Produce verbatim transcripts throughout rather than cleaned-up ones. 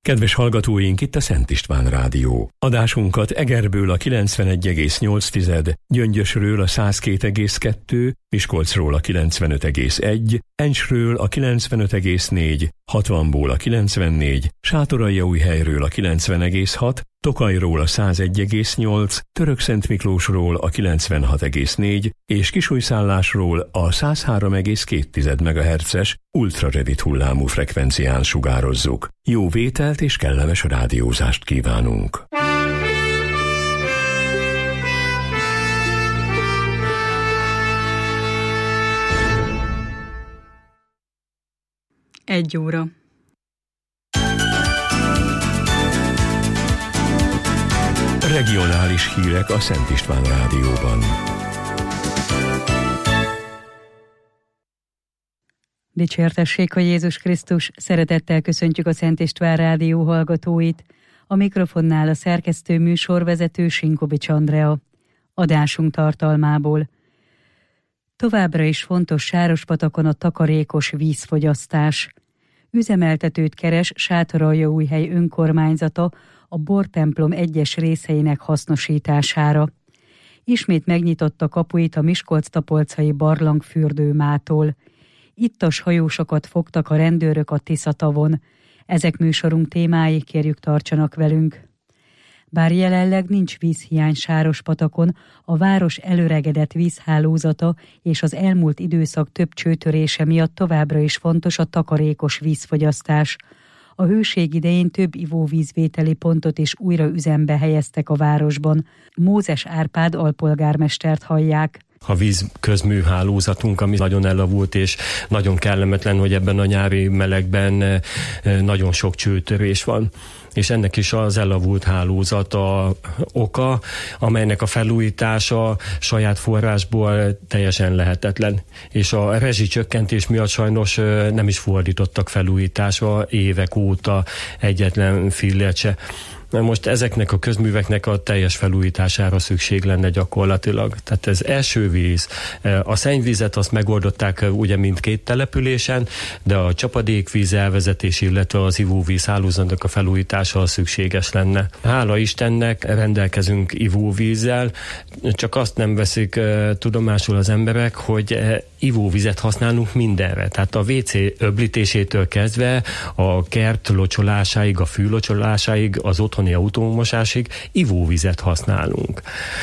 Kedves hallgatóink, itt a Szent István Rádió. Adásunkat Egerből a kilencvenegy egész nyolc, Gyöngyösről a száz két egész kettő, Miskolcról a kilencvenöt egész egy, Encsről a kilencvenöt egész négy, hatvanból a kilencvennégy, Sátoraljaújhelyről a kilencven egész hat, Tokajról a száz egy egész nyolc, Törökszentmiklósról a kilencvenhat egész négy és Kisújszállásról a száz három egész két megahertzes ultrarövid hullámú frekvencián sugározzuk. Jó vételt és kellemes rádiózást kívánunk! Egy óra. Regionális hírek a Szent István Rádióban. Dicsértessék a Jézus Krisztus, szeretettel köszöntjük a Szent István Rádió hallgatóit. A mikrofonnál a szerkesztő műsorvezető Sinkovics Andrea. Adásunk tartalmából. Továbbra is fontos Sárospatakon a takarékos vízfogyasztás. Üzemeltetőt keres Sátoraljaújhely önkormányzata a bortemplom egyes részeinek hasznosítására. Ismét megnyitotta kapuit a Miskolc-Tapolcai barlangfürdőmától. Ittas hajósokat fogtak a rendőrök a Tisza-tavon. Ezek műsorunk témái, kérjük tartsanak velünk. Bár jelenleg nincs vízhiány Sárospatakon, a város előregedett vízhálózata és az elmúlt időszak több csőtörése miatt továbbra is fontos a takarékos vízfogyasztás. A hőség idején több ivóvízvételi pontot is újra üzembe helyeztek a városban. Mózes Árpád alpolgármestert hallják. A vízközműhálózatunk, ami nagyon elavult és nagyon kellemetlen, hogy ebben a nyári melegben nagyon sok csőtörés van. És ennek is az elavult hálózata oka, amelynek a felújítása saját forrásból teljesen lehetetlen. És a rezsicsökkentés miatt sajnos nem is fordítottak felújításra évek óta egyetlen fillért se. Most ezeknek a közműveknek a teljes felújítására szükség lenne gyakorlatilag. Tehát ez esővíz, a szennyvizet azt megoldották ugye mindkét településen, de a csapadékvíz elvezetés, illetve az ivóvíz hálózatnak a felújítása szükséges lenne. Hála Istennek rendelkezünk ivóvízzel, csak azt nem veszik tudomásul az emberek, hogy ivóvizet használunk mindenre. Tehát a vé cé öblítésétől kezdve a kert locsolásáig, a fű locsolásáig, az otthoni autómosásig ivóvizet használunk.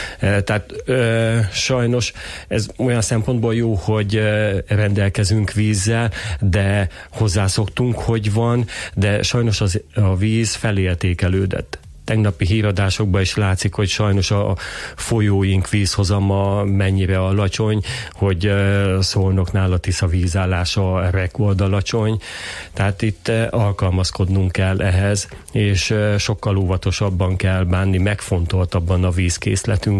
Tehát ö, sajnos ez olyan szempontból jó, hogy ö, rendelkezünk vízzel, de hozzászoktunk, hogy van, de sajnos az, a víz felértékelődött. Tegnapi híradásokban is látszik, hogy sajnos a folyóink vízhozama mennyire alacsony, hogy Szolnoknál a Tisza vízállása rekord alacsony. Tehát itt alkalmazkodnunk kell ehhez, és sokkal óvatosabban kell bánni, megfontoltabban a vízkészletünk.